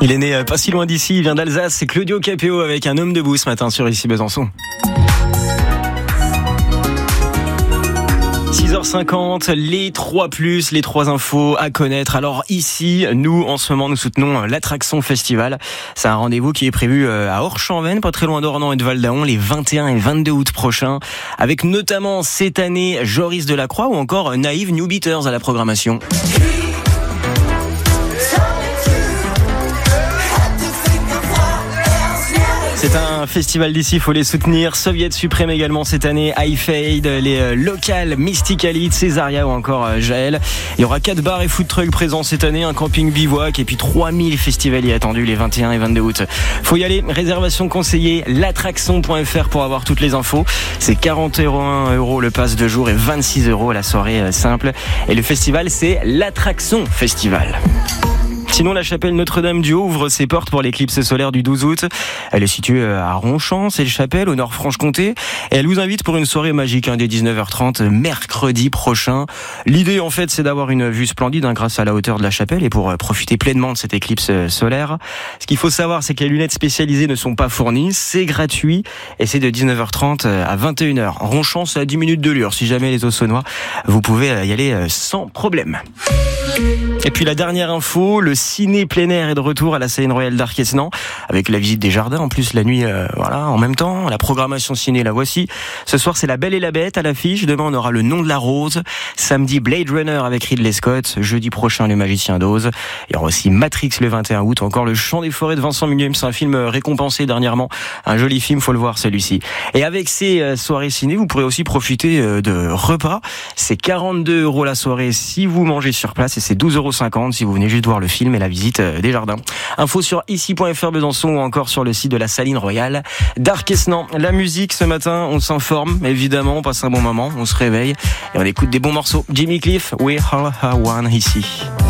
Il est né pas si loin d'ici, il vient d'Alsace, c'est Claudio Capéo avec Un homme debout ce matin sur Ici Besançon. 6h50, les 3+, les 3 infos à connaître. Alors ici, nous, en ce moment, nous soutenons l'Attraction Festival. C'est un rendez-vous qui est prévu à Orchamps-Vennes, pas très loin d'Ornans et de Val-d'Aon, les 21 et 22 août prochains, avec notamment cette année Joris Delacroix ou encore Naïve New Beaters à la programmation. C'est un festival d'ici, il faut les soutenir. Soviet Suprême également cette année, High Fade, les locales Mysticalit, Césaria ou encore Jaël. Il y aura 4 bars et food trucks présents cette année, un camping bivouac et puis 3000 festivaliers attendus les 21 et 22 août. Faut y aller, réservation conseillée, l'attraction.fr pour avoir toutes les infos. C'est 41 € le pass de jour et 26 € la soirée simple. Et le festival, c'est l'Attraction Festival. Sinon, la chapelle Notre-Dame du Haut ouvre ses portes pour l'éclipse solaire du 12 août. Elle est située à Ronchamp, c'est le chapelle, au Nord-Franche-Comté. Et elle vous invite pour une soirée magique dès 19h30, mercredi prochain. L'idée, en fait, c'est d'avoir une vue splendide grâce à la hauteur de la chapelle et pour profiter pleinement de cette éclipse solaire. Ce qu'il faut savoir, c'est que les lunettes spécialisées ne sont pas fournies. C'est gratuit et c'est de 19h30 à 21h. Ronchamp, c'est à 10 minutes de Lure. Si jamais les Auxonnois, vous pouvez y aller sans problème. Et puis la dernière info, le ciné plein air est de retour à la Saline Royale d'Arquesnan avec la visite des jardins. En plus la nuit, en même temps, la programmation ciné, la voici. Ce soir, c'est La Belle et la Bête à l'affiche. Demain, on aura Le Nom de la Rose. Samedi, Blade Runner avec Ridley Scott. Jeudi prochain, Le Magicien d'Oz. Il y aura aussi Matrix le 21 août. Encore Le Chant des Forêts de Vincent Millum. C'est un film récompensé dernièrement. Un joli film, faut le voir celui-ci. Et avec ces soirées ciné, vous pourrez aussi profiter de repas. C'est 42 € la soirée si vous mangez sur place et c'est 12,50 € si vous venez juste voir le film et la visite des jardins. Info sur ici.fr Besançon ou encore sur le site de la Saline Royale d'Arquesnan. La musique ce matin, on s'informe évidemment, on passe un bon moment, on se réveille et on écoute des bons morceaux. Jimmy Cliff, We All Are One ici.